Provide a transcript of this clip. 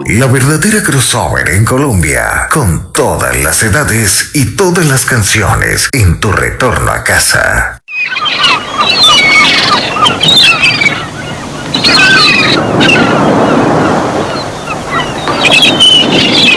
la verdadera crossover en Colombia, con todas las edades y todas las canciones en tu retorno a casa.